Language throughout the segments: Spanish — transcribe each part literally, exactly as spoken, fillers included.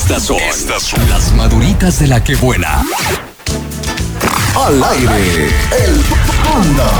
Estas son, Estas son las maduritas de la que buena. Al aire, el Panda.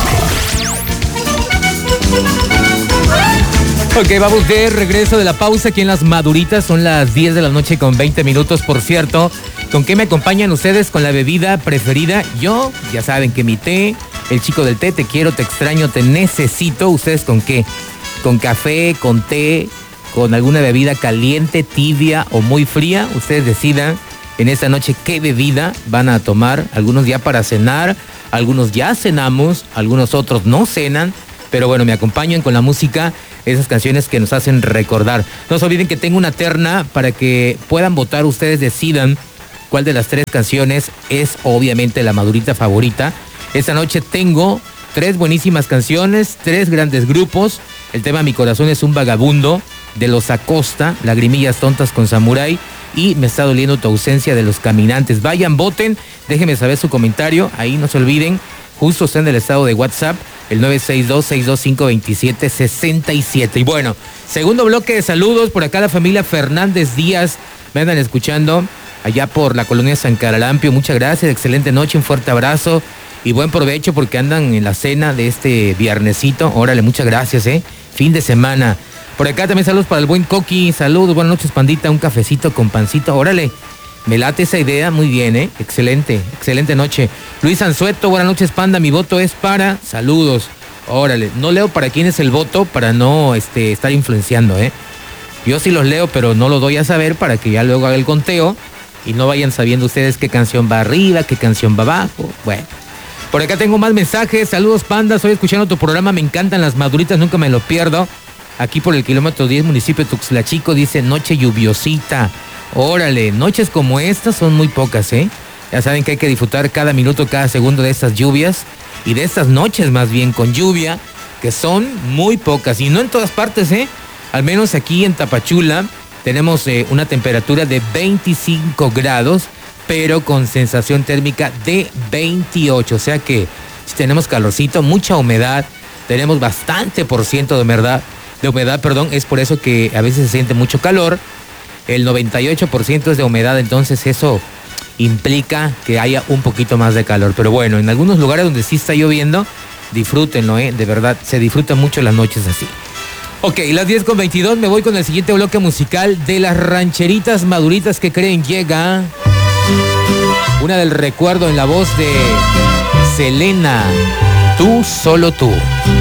Ok, vamos de regreso de la pausa aquí en Las Maduritas. Son las diez de la noche con veinte minutos, por cierto. ¿Con qué me acompañan ustedes con la bebida preferida? Yo, ya saben que mi té, el chico del té, te quiero, te extraño, te necesito. ¿Ustedes con qué? ¿Con café, con té, con alguna bebida caliente, tibia o muy fría? Ustedes decidan en esta noche qué bebida van a tomar. Algunos ya para cenar, algunos ya cenamos, algunos otros no cenan. Pero bueno, me acompañan con la música, esas canciones que nos hacen recordar. No se olviden que tengo una terna para que puedan votar. Ustedes decidan cuál de las tres canciones es obviamente la madurita favorita. Esta noche tengo tres buenísimas canciones, tres grandes grupos. El tema Mi Corazón es un Vagabundo, de Los Acosta, Lagrimillas Tontas con Samurai y Me Está Doliendo Tu Ausencia, de Los Caminantes. Vayan, voten, déjenme saber su comentario. Ahí no se olviden, justo está en el estado de WhatsApp, el nueve seis dos, seis dos cinco, dos siete seis siete. Y bueno, segundo bloque de saludos por acá, la familia Fernández Díaz. Me andan escuchando allá por la colonia San Caralampio. Muchas gracias, excelente noche, un fuerte abrazo y buen provecho porque andan en la cena de este viernesito. Órale, muchas gracias, eh. Fin de semana. Por acá también saludos para el buen Coqui. Saludos, buenas noches, pandita. Un cafecito con pancito. Órale, me late esa idea. Muy bien, ¿eh? Excelente, excelente noche. Luis Anzueto, buenas noches, panda. Mi voto es para... Saludos. Órale, no leo para quién es el voto para no este, estar influenciando, ¿eh? Yo sí los leo, pero no lo doy a saber para que ya luego haga el conteo y no vayan sabiendo ustedes qué canción va arriba, qué canción va abajo. Bueno, por acá tengo más mensajes. Saludos, panda. Estoy escuchando tu programa. Me encantan las maduritas, nunca me lo pierdo. Aquí por el kilómetro diez, municipio de Tuxtla Chico, dice noche lluviosita. Órale, noches como estas son muy pocas, ¿eh? Ya saben que hay que disfrutar cada minuto, cada segundo de estas lluvias y de estas noches más bien con lluvia, que son muy pocas. Y no en todas partes, ¿eh? Al menos aquí en Tapachula tenemos eh, una temperatura de veinticinco grados, pero con sensación térmica de veintiocho. O sea que si tenemos calorcito, mucha humedad, tenemos bastante por ciento de humedad. De humedad, perdón, es por eso que a veces se siente mucho calor. El noventa y ocho por ciento es de humedad, entonces eso implica que haya un poquito más de calor. Pero bueno, en algunos lugares donde sí está lloviendo, disfrútenlo, ¿eh? De verdad, se disfrutan mucho las noches así. Ok, las diez con veintidós, me voy con el siguiente bloque musical de las rancheritas maduritas que creen. Llega una del recuerdo en la voz de Selena, Tú, Solo Tú.